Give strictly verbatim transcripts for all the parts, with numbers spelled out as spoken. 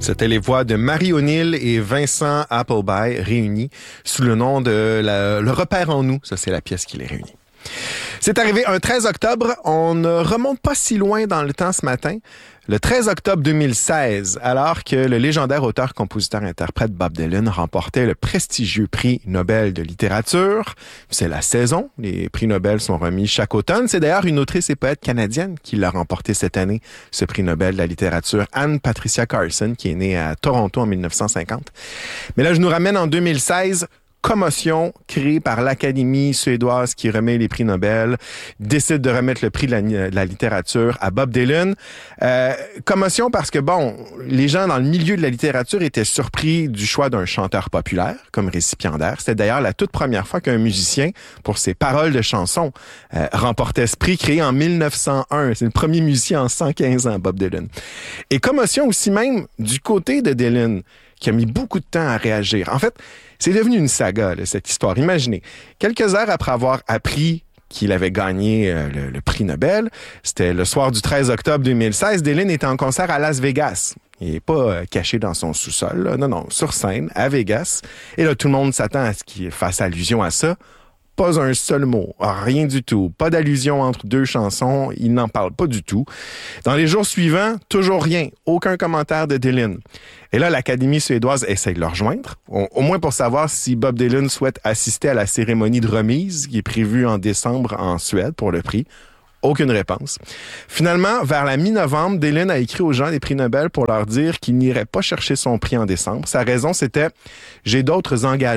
C'était les voix de Marie O'Neill et Vincent Appleby réunis sous le nom de la, Le Repère en nous. Ça, c'est la pièce qui les réunit. C'est arrivé un treize octobre. On ne remonte pas si loin dans le temps ce matin. Le treize octobre deux mille seize, alors que le légendaire auteur-compositeur-interprète Bob Dylan remportait le prestigieux prix Nobel de littérature. C'est la saison. Les prix Nobel sont remis chaque automne. C'est d'ailleurs une autrice et poète canadienne qui l'a remporté cette année, ce prix Nobel de la littérature, Anne Patricia Carson, qui est née à Toronto en dix-neuf cent cinquante. Mais là, je nous ramène en deux mille seize. Commotion créée par l'Académie suédoise qui remet les prix Nobel, décide de remettre le prix de la, de la littérature à Bob Dylan. Euh, commotion parce que, bon, les gens dans le milieu de la littérature étaient surpris du choix d'un chanteur populaire comme récipiendaire. C'était d'ailleurs la toute première fois qu'un musicien, pour ses paroles de chansons, euh, remportait ce prix créé en dix-neuf cent un. C'est le premier musicien en cent quinze ans, Bob Dylan. Et commotion aussi même du côté de Dylan, qui a mis beaucoup de temps à réagir. En fait, c'est devenu une saga, là, cette histoire. Imaginez, quelques heures après avoir appris qu'il avait gagné euh, le, le prix Nobel, c'était le soir du treize octobre deux mille seize, Dylan était en concert à Las Vegas. Il n'est pas euh, caché dans son sous-sol, là. Non, non, sur scène, à Vegas. Et là, tout le monde s'attend à ce qu'il fasse allusion à ça. Pas un seul mot, rien du tout. Pas d'allusion entre deux chansons, il n'en parle pas du tout. Dans les jours suivants, toujours rien, aucun commentaire de Dylan. Et là, l'Académie suédoise essaie de le rejoindre, au, au moins pour savoir si Bob Dylan souhaite assister à la cérémonie de remise qui est prévue en décembre en Suède pour le prix. Aucune réponse. Finalement, vers la mi-novembre, Dylan a écrit aux gens des prix Nobel pour leur dire qu'il n'irait pas chercher son prix en décembre. Sa raison, c'était « j'ai d'autres engagements ».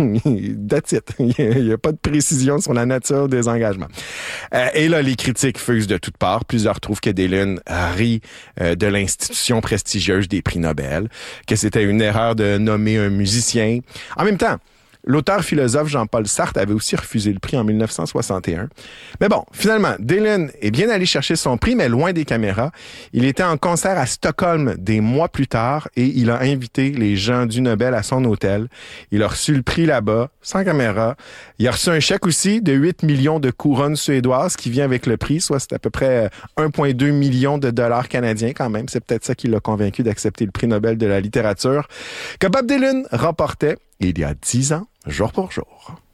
That's it. Il n'y a pas de précision sur la nature des engagements. Euh, et là, les critiques fusent de toutes parts. Plusieurs trouvent que Dylan rit euh, de l'institution prestigieuse des prix Nobel, que c'était une erreur de nommer un musicien. En même temps, l'auteur-philosophe Jean-Paul Sartre avait aussi refusé le prix en dix-neuf cent soixante et un. Mais bon, finalement, Dylan est bien allé chercher son prix, mais loin des caméras. Il était en concert à Stockholm des mois plus tard et il a invité les gens du Nobel à son hôtel. Il a reçu le prix là-bas, sans caméra. Il a reçu un chèque aussi de huit millions de couronnes suédoises qui vient avec le prix, soit c'est à peu près un virgule deux million de dollars canadiens quand même. C'est peut-être ça qui l'a convaincu d'accepter le prix Nobel de la littérature que Bob Dylan remportait il y a dix ans, jour pour jour.